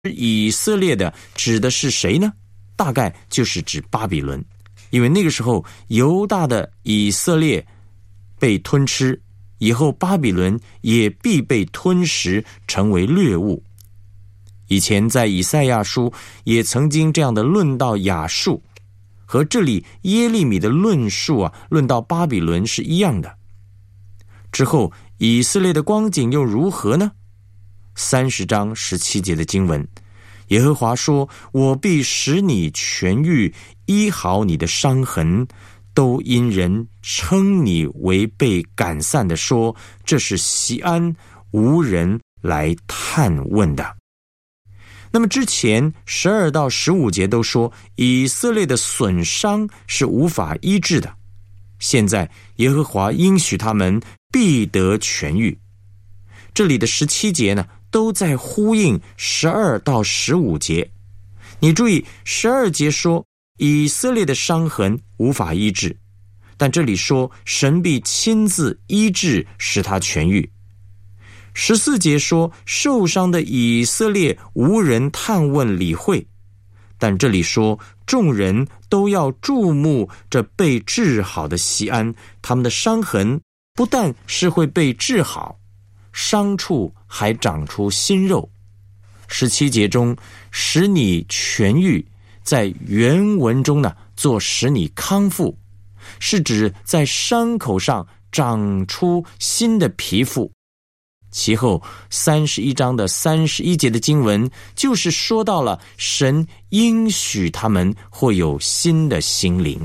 以色列的指的是谁呢？大概就是指巴比伦，因为那个时候犹大的以色列被吞吃，以后巴比伦也必被吞食，成为掠物。以前在以赛亚书也曾经这样的论到亚述，和这里耶利米的论述论到巴比伦是一样的。之后以色列的光景又如何呢？30章17节的经文，耶和华说，我必使你痊愈，医好你的伤痕，都因人称你为被赶散的，说这是锡安，无人来探问的。那么之前12到15节都说以色列的损伤是无法医治的，现在耶和华应许他们必得痊愈。这里的17节呢，都在呼应12到15节。你注意12节说以色列的伤痕无法医治，但这里说神必亲自医治，使他痊愈。14节说受伤的以色列无人探问理会，但这里说众人都要注目这被治好的锡安，他们的伤痕不但是会被治好，伤处还长出新肉。17节中使你痊愈，在原文中呢做使你康复，是指在伤口上长出新的皮肤。其后31章的31节的经文就是说到了神应许他们会有新的心灵。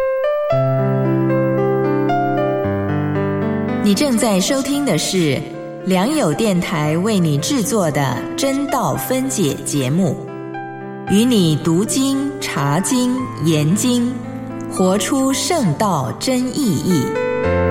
你正在收听的是良友电台为你制作的真道分解节目，与你读经、查经、研经，活出圣道真意义。